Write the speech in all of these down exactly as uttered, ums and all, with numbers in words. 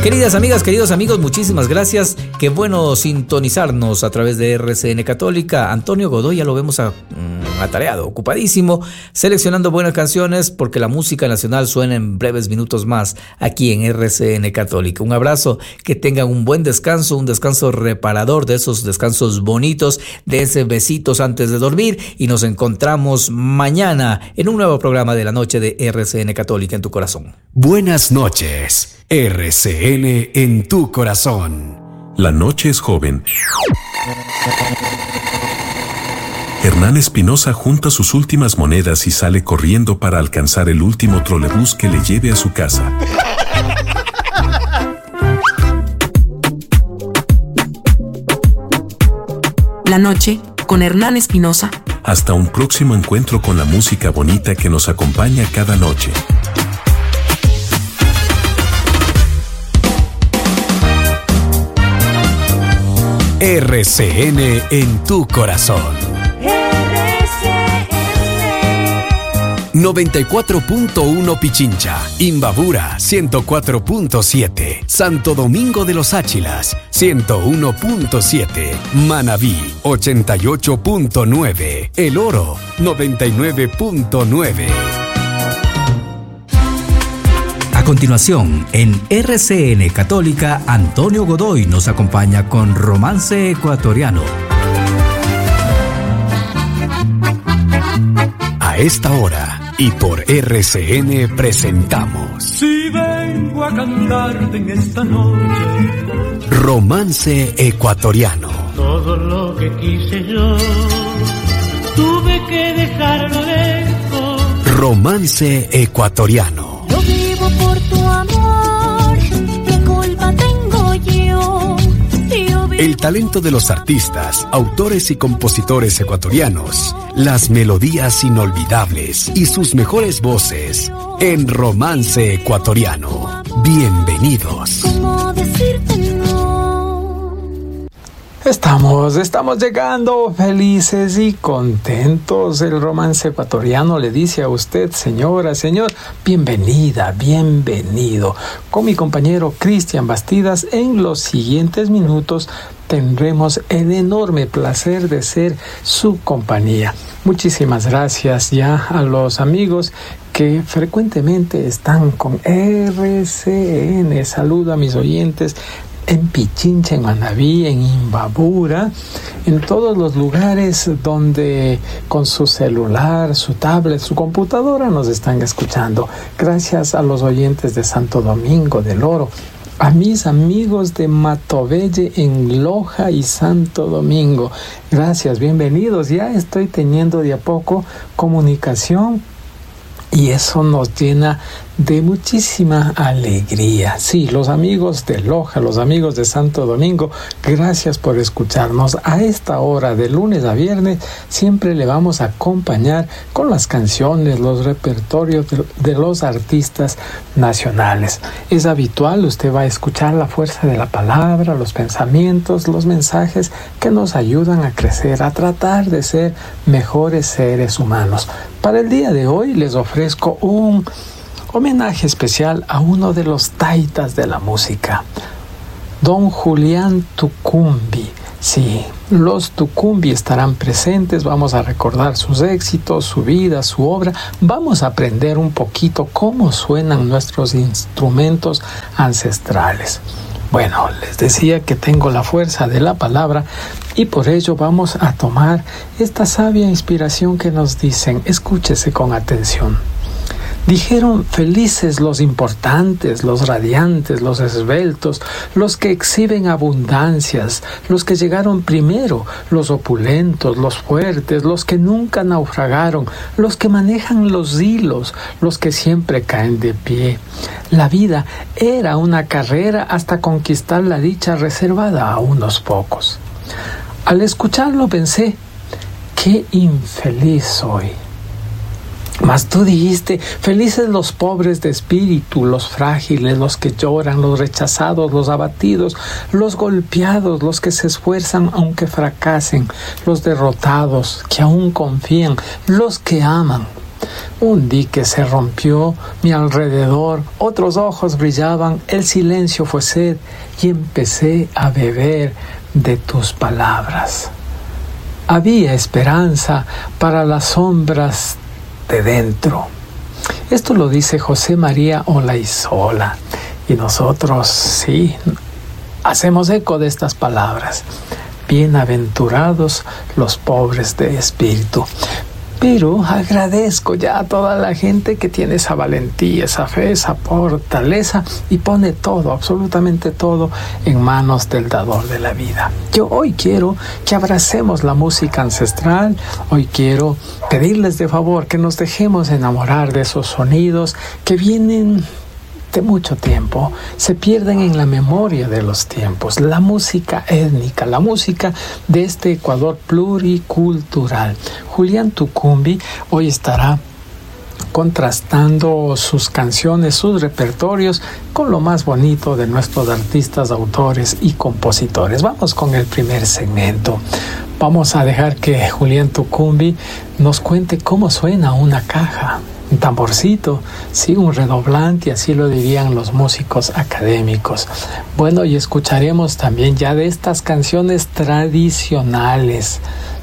Queridas amigas, queridos amigos, muchísimas gracias. Qué bueno sintonizarnos a través de R C N Católica. Antonio Godoy ya lo vemos a, mm, atareado, ocupadísimo, seleccionando buenas canciones porque la música nacional suena en breves minutos más aquí en R C N Católica. Un abrazo, que tengan un buen descanso, un descanso reparador, de esos descansos bonitos, de esos besitos antes de dormir, y nos encontramos mañana en un nuevo programa de la noche de R C N Católica en tu corazón. Buenas noches, R C N en tu corazón. La noche es joven. Hernán Espinosa junta sus últimas monedas y sale corriendo para alcanzar el último trolebús que le lleve a su casa. La noche con Hernán Espinosa. Hasta un próximo encuentro con la música bonita que nos acompaña cada noche. R C N en tu corazón. R C N noventa y cuatro punto uno Pichincha, Imbabura ciento cuatro punto siete, Santo Domingo de los Áchilas ciento uno punto siete, Manabí ochenta y ocho punto nueve, El Oro noventa y nueve punto nueve. A continuación, en R C N Católica, Antonio Godoy nos acompaña con Romance Ecuatoriano. A esta hora y por R C N presentamos Si vengo a cantarte en esta noche Romance Ecuatoriano. Todo lo que quise yo tuve que dejarlo lejos. Romance Ecuatoriano. Yo vivo por tu amor, ¿qué culpa tengo yo? Yo vivo... El talento de los artistas, autores y compositores ecuatorianos, las melodías inolvidables y sus mejores voces en Romance Ecuatoriano. Bienvenidos. ¿Cómo decirte no? Estamos, estamos llegando felices y contentos. El Romance Ecuatoriano le dice a usted, señora, señor, bienvenida, bienvenido. Con mi compañero Cristian Bastidas, en los siguientes minutos tendremos el enorme placer de ser su compañía. Muchísimas gracias ya a los amigos que frecuentemente están con R C N. Saludo a mis oyentes en Pichincha, en Manabí, en Imbabura, en todos los lugares donde con su celular, su tablet, su computadora nos están escuchando. Gracias a los oyentes de Santo Domingo del Oro, a mis amigos de Matobelle en Loja y Santo Domingo. Gracias, bienvenidos. Ya estoy teniendo de a poco comunicación y eso nos llena de muchísima alegría. Sí, los amigos de Loja, los amigos de Santo Domingo, gracias por escucharnos. A esta hora, de lunes a viernes, siempre le vamos a acompañar con las canciones, los repertorios de, de los artistas nacionales. Es habitual, usted va a escuchar la fuerza de la palabra, los pensamientos, los mensajes que nos ayudan a crecer, a tratar de ser mejores seres humanos. Para el día de hoy les ofrezco un homenaje especial a uno de los taitas de la música, don Julián Tucumbi. Sí, los Tucumbi estarán presentes, vamos a recordar sus éxitos, su vida, su obra, vamos a aprender un poquito cómo suenan nuestros instrumentos ancestrales. Bueno, les decía que tengo la fuerza de la palabra y por ello vamos a tomar esta sabia inspiración que nos dicen. Escúchese con atención. Dijeron felices los importantes, los radiantes, los esbeltos, los que exhiben abundancias, los que llegaron primero, los opulentos, los fuertes, los que nunca naufragaron, los que manejan los hilos, los que siempre caen de pie. La vida era una carrera hasta conquistar la dicha reservada a unos pocos. Al escucharlo pensé, qué infeliz soy. Mas tú dijiste, felices los pobres de espíritu, los frágiles, los que lloran, los rechazados, los abatidos, los golpeados, los que se esfuerzan aunque fracasen, los derrotados, que aún confían, los que aman. Un dique se rompió, mi alrededor, otros ojos brillaban, el silencio fue sed y empecé a beber de tus palabras. Había esperanza para las sombras de dentro. Esto lo dice José María Olaizola. Y nosotros, sí, hacemos eco de estas palabras. Bienaventurados los pobres de espíritu. Pero agradezco ya a toda la gente que tiene esa valentía, esa fe, esa fortaleza y pone todo, absolutamente todo, en manos del dador de la vida. Yo hoy quiero que abracemos la música ancestral, hoy quiero pedirles de favor que nos dejemos enamorar de esos sonidos que vienen de mucho tiempo, se pierden en la memoria de los tiempos. La música étnica, la música de este Ecuador pluricultural. Julián Tucumbi hoy estará contrastando sus canciones, sus repertorios con lo más bonito de nuestros artistas, autores y compositores. Vamos con el primer segmento. Vamos a dejar que Julián Tucumbi nos cuente cómo suena una caja. Un tamborcito, sí, un redoblante, así lo dirían los músicos académicos. Bueno, y escucharemos también ya de estas canciones tradicionales.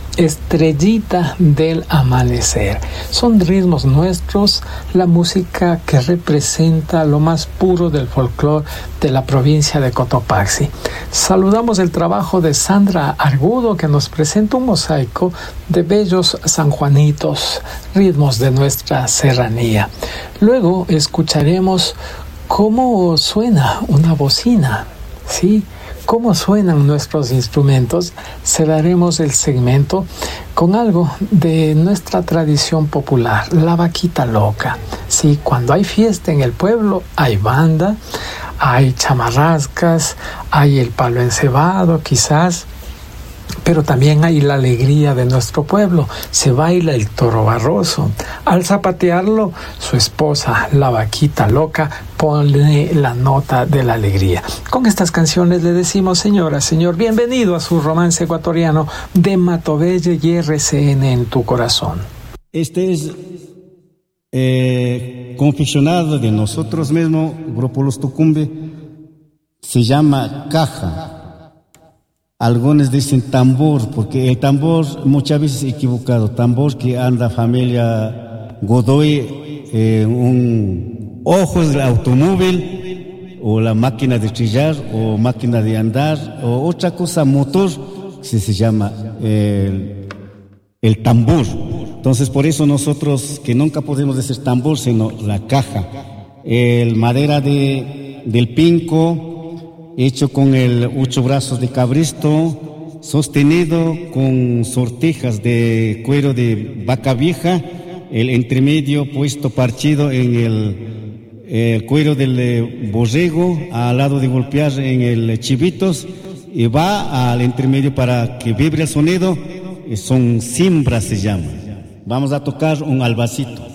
Estrellita del amanecer. Son ritmos nuestros, la música que representa lo más puro del folclore de la provincia de Cotopaxi. Saludamos el trabajo de Sandra Argudo, que nos presenta un mosaico de bellos sanjuanitos, ritmos de nuestra serranía. Luego escucharemos cómo suena una bocina, ¿sí? Cómo suenan nuestros instrumentos. Cerraremos el segmento con algo de nuestra tradición popular, la vaquita loca. Sí, cuando hay fiesta en el pueblo, hay banda, hay chamarrascas, hay el palo encebado quizás, pero también hay la alegría de nuestro pueblo. Se baila el toro barroso. Al zapatearlo, su esposa, la vaquita loca, pone la nota de la alegría. Con estas canciones le decimos, señora, señor, bienvenido a su romance ecuatoriano de Matobelle y R C N en tu corazón. Este es eh, confeccionado de nosotros mismos, Grupo Los Tucumbi. Se llama caja. Algunos dicen tambor, porque el tambor muchas veces equivocado. Tambor que anda familia Godoy, eh, un ojos del automóvil, o la máquina de trillar, o máquina de andar, o otra cosa, motor, que se llama el, el tambor. Entonces, por eso nosotros, que nunca podemos decir tambor, sino la caja. El madera de, del pinco, hecho con el ocho brazos de cabristo, sostenido con sortijas de cuero de vaca vieja, el entremedio puesto partido en el, el cuero del borrego, al lado de golpear en el chivitos, y va al entremedio para que vibre el sonido, son cimbras se llama. Vamos a tocar un albacito.